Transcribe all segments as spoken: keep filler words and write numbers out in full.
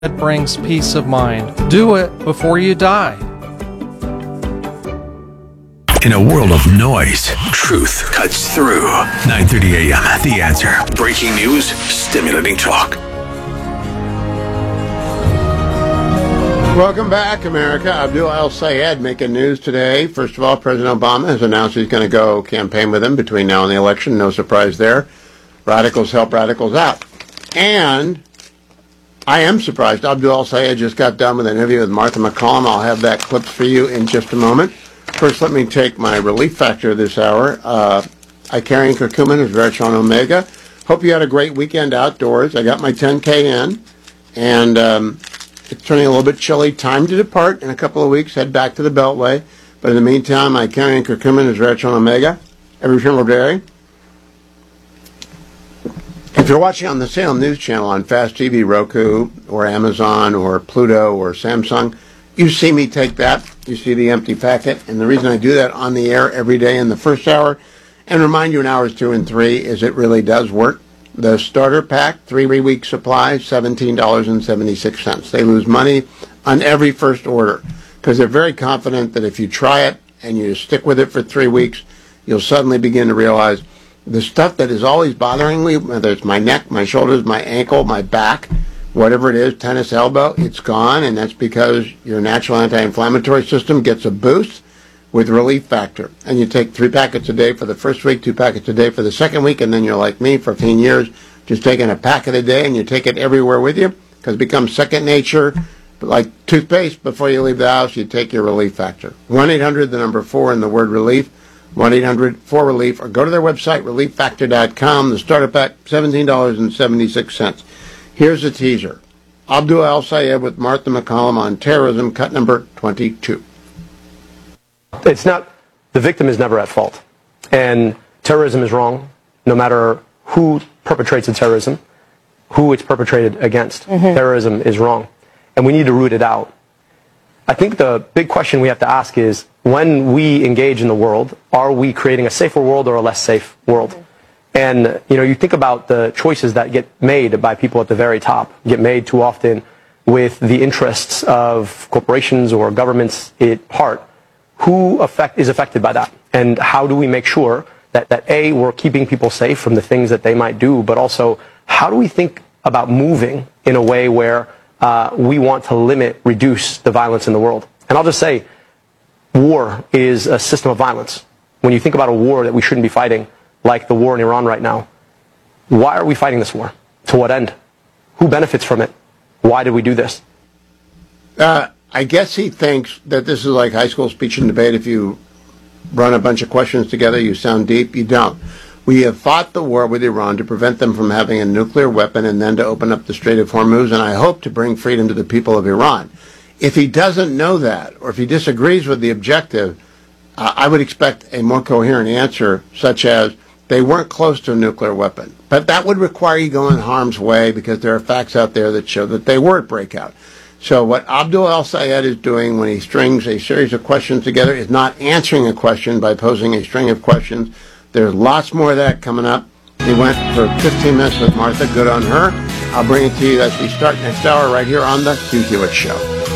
It brings peace of mind. Do it before you die. In a world of noise, truth cuts through. nine thirty a.m. The Answer. Breaking news, stimulating talk. Welcome back, America. Abdul El-Sayed making news today. First of all, President Obama has announced he's going to go campaign with him between now and the election. No surprise there. Radicals help radicals out. And I am surprised. Abdul El-Sayed just got done with an interview with Martha MacCallum. I'll have that clip for you in just a moment. First, let me take my relief factor this hour. Uh, Icarian curcumin is Veritron Omega. Hope you had a great weekend outdoors. I got my ten K in, and um, it's turning a little bit chilly. Time to depart in a couple of weeks. Head back to the Beltway. But in the meantime, Icarian curcumin is Veritron Omega. Every single day. If you're watching on the Salem News Channel on Fast T V, Roku, or Amazon, or Pluto, or Samsung, you see me take that. You see the empty packet. And the reason I do that on the air every day in the first hour, and remind you in hours two and three, is it really does work. The starter pack, three-week supply, seventeen dollars and seventy-six cents. They lose money on every first order because they're very confident that if you try it and you stick with it for three weeks, you'll suddenly begin to realize the stuff that is always bothering me, whether it's my neck, my shoulders, my ankle, my back, whatever it is, tennis elbow, it's gone, and that's because your natural anti-inflammatory system gets a boost with Relief Factor. And you take three packets a day for the first week, two packets a day for the second week, and then you're like me for fifteen years, just taking a packet a day, and you take it everywhere with you, because it becomes second nature. But like toothpaste, before you leave the house, you take your Relief Factor. one eight hundred, the number four, and the word relief. one eight hundred four relief, or go to their website, relief factor dot com. The starter pack, seventeen dollars and seventy-six cents. Here's a teaser. Abdul El-Sayed with Martha MacCallum on terrorism, cut number twenty-two. It's not, the victim is never at fault. And terrorism is wrong, no matter who perpetrates the terrorism, who it's perpetrated against. Mm-hmm. Terrorism is wrong. And we need to root it out. I think the big question we have to ask is, when we engage in the world, are we creating a safer world or a less safe world? Mm-hmm. And, you know, you think about the choices that get made by people at the very top, get made too often with the interests of corporations or governments at heart. Who affect, is affected by that? And how do we make sure that, that, A, we're keeping people safe from the things that they might do, but also how do we think about moving in a way where uh, we want to limit, reduce the violence in the world? And I'll just say, war is a system of violence. When you think about a war that we shouldn't be fighting, like the war in Iran right now, why are we fighting this war? To what end? Who benefits from it? Why did we do this? Uh, I guess he thinks that this is like high school speech and debate. If you run a bunch of questions together, you sound deep. You don't. We have fought the war with Iran to prevent them from having a nuclear weapon and then to open up the Strait of Hormuz, and I hope to bring freedom to the people of Iran. If he doesn't know that, or if he disagrees with the objective, uh, I would expect a more coherent answer, such as they weren't close to a nuclear weapon. But that would require you go in harm's way because there are facts out there that show that they were at breakout. So what Abdul El-Sayed is doing when he strings a series of questions together is not answering a question by posing a string of questions. There's lots more of that coming up. He went for fifteen minutes with Martha. Good on her. I'll bring it to you as we start next hour right here on the Hugh Hewitt Show.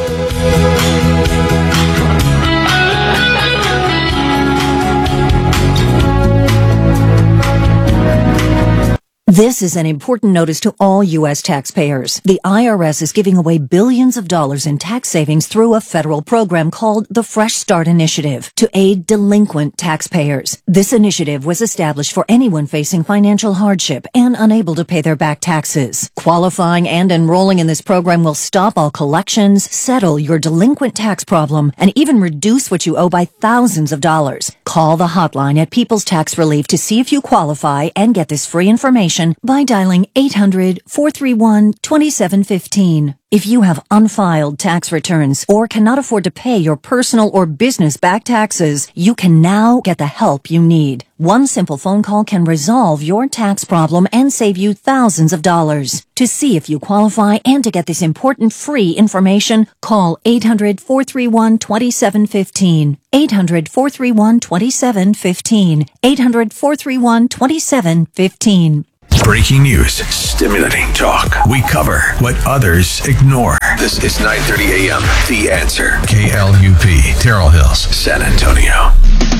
This is an important notice to all U S taxpayers. The I R S is giving away billions of dollars in tax savings through a federal program called the Fresh Start Initiative to aid delinquent taxpayers. This initiative was established for anyone facing financial hardship and unable to pay their back taxes. Qualifying and enrolling in this program will stop all collections, settle your delinquent tax problem, and even reduce what you owe by thousands of dollars. Call the hotline at People's Tax Relief to see if you qualify and get this free information by dialing eight hundred, four three one, two seven one five. If you have unfiled tax returns or cannot afford to pay your personal or business back taxes, you can now get the help you need. One simple phone call can resolve your tax problem and save you thousands of dollars. To see if you qualify and to get this important free information, call eight hundred, four three one, two seven one five. eight hundred, four three one, two seven one five. eight hundred, four three one, two seven one five. Breaking news, stimulating talk. We cover what others ignore. This is nine thirty a.m. The Answer. K L U P, Terrell Hills, San Antonio.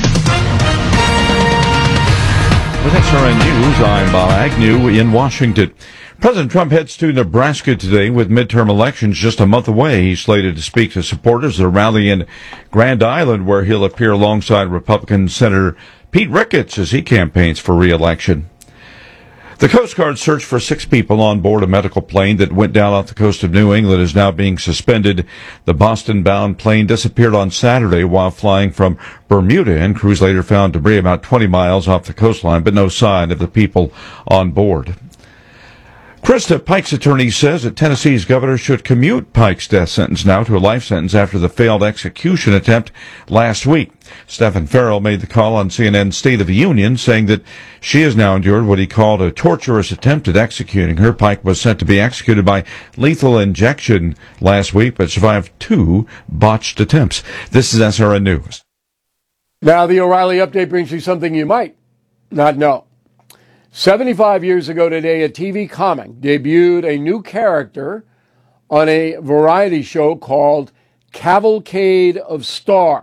With S R N News, I'm Bob Agnew in Washington. President Trump heads to Nebraska today with midterm elections just a month away. He's slated to speak to supporters at a rally in Grand Island where he'll appear alongside Republican Senator Pete Ricketts as he campaigns for re-election. The Coast Guard search for six people on board a medical plane that went down off the coast of New England is now being suspended. The Boston-bound plane disappeared on Saturday while flying from Bermuda, and crews later found debris about twenty miles off the coastline, but no sign of the people on board. Krista Pike's attorney says that Tennessee's governor should commute Pike's death sentence now to a life sentence after the failed execution attempt last week. Stephen Farrell made the call on C N N's State of the Union, saying that she has now endured what he called a torturous attempt at executing her. Pike was sent to be executed by lethal injection last week, but survived two botched attempts. This is S R N News. Now, the O'Reilly Update brings you something you might not know. seventy-five years ago today, a T V comic debuted a new character on a variety show called Cavalcade of Stars.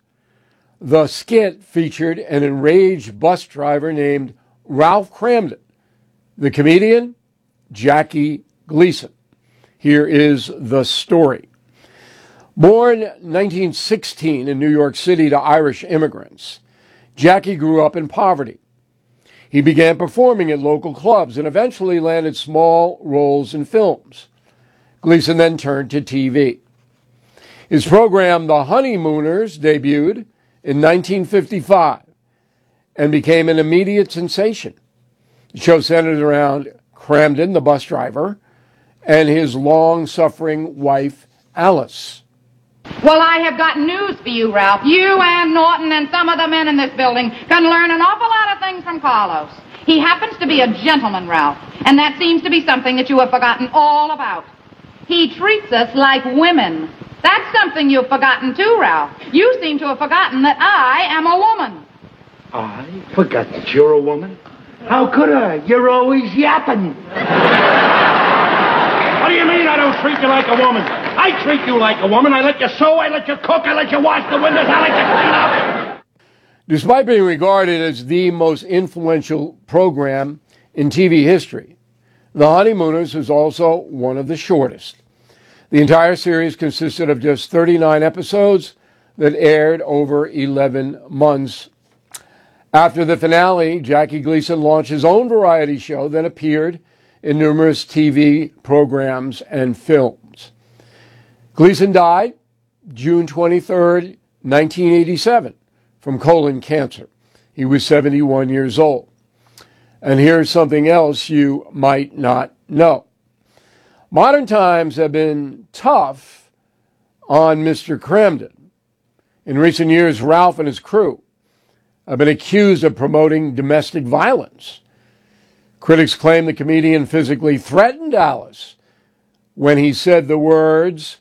The skit featured an enraged bus driver named Ralph Kramden. The comedian, Jackie Gleason. Here is the story. Born nineteen sixteen in New York City to Irish immigrants, Jackie grew up in poverty. He began performing at local clubs and eventually landed small roles in films. Gleason then turned to T V. His program, The Honeymooners, debuted in nineteen fifty-five and became an immediate sensation. The show centered around Kramden, the bus driver, and his long-suffering wife, Alice. Well, I have got news for you, Ralph. You and Norton and some of the men in this building can learn an awful lot of things from Carlos. He happens to be a gentleman, Ralph, and that seems to be something that you have forgotten all about. He treats us like women. That's something you've forgotten too, Ralph. You seem to have forgotten that I am a woman. I forgot that you're a woman? How could I? You're always yapping. What do you mean I don't treat you like a woman? I treat you like a woman. I let you sew, I let you cook, I let you wash the windows, I let you clean up. Despite being regarded as the most influential program in T V history, The Honeymooners was also one of the shortest. The entire series consisted of just thirty-nine episodes that aired over eleven months. After the finale, Jackie Gleason launched his own variety show that appeared in numerous T V programs and films. Gleason died June twenty-third, nineteen eighty-seven, from colon cancer. He was seventy-one years old. And here's something else you might not know. Modern times have been tough on Mister Kramden. In recent years, Ralph and his crew have been accused of promoting domestic violence. Critics claim the comedian physically threatened Alice when he said the words,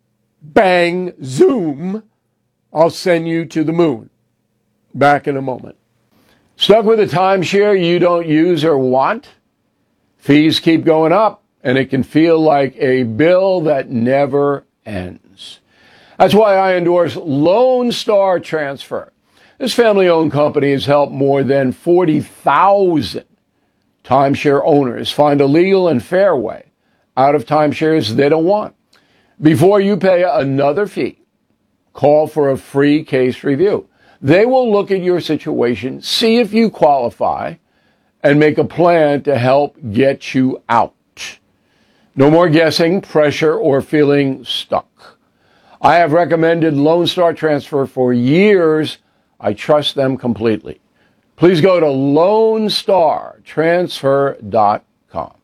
"Bang, zoom, I'll send you to the moon." Back in a moment. Stuck with a timeshare you don't use or want? Fees keep going up, and it can feel like a bill that never ends. That's why I endorse Lone Star Transfer. This family-owned company has helped more than forty thousand timeshare owners find a legal and fair way out of timeshares they don't want. Before you pay another fee, call for a free case review. They will look at your situation, see if you qualify, and make a plan to help get you out. No more guessing, pressure, or feeling stuck. I have recommended Lone Star Transfer for years. I trust them completely. Please go to lone star transfer dot com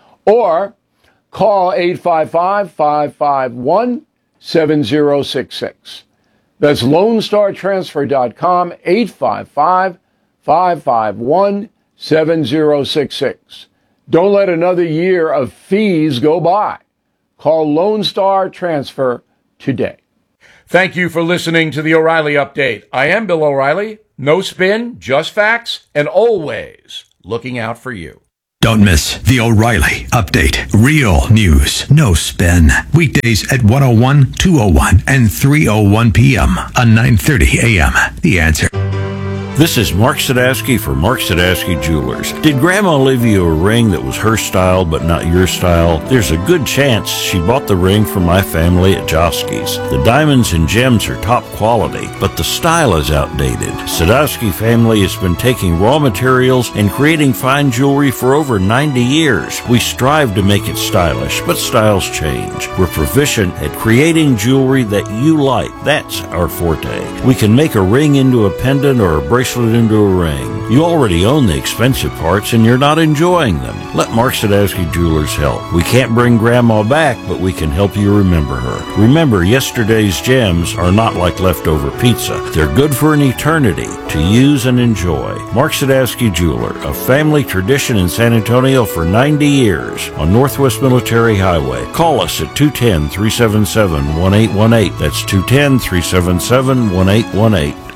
or call eight five five, five five one, seven zero six six. That's lone star transfer dot com, eight five five, five five one, seven zero six six. Don't let another year of fees go by. Call Lone Star Transfer today. Thank you for listening to the O'Reilly Update. I am Bill O'Reilly. No spin, just facts, and always looking out for you. Don't miss the O'Reilly Update. Real news, no spin. Weekdays at one oh one, two oh one, and three oh one p.m. on nine thirty a.m. The Answer. This is Mark Sadowski for Mark Sadowski Jewelers. Did Grandma leave you a ring that was her style but not your style? There's a good chance she bought the ring from my family at Josky's. The diamonds and gems are top quality, but the style is outdated. Sadowski family has been taking raw materials and creating fine jewelry for over ninety years. We strive to make it stylish, but styles change. We're proficient at creating jewelry that you like. That's our forte. We can make a ring into a pendant or a bracelet into a ring. You already own the expensive parts and you're not enjoying them. Let Mark Sadowski Jewelers help. We can't bring Grandma back, but we can help you remember her. Remember, yesterday's gems are not like leftover pizza. They're good for an eternity to use and enjoy. Mark Sadowski Jeweler, a family tradition in San Antonio for ninety years on Northwest Military Highway. Call us at two one zero, three seven seven, one eight one eight. That's two one zero, three seven seven, one eight one eight.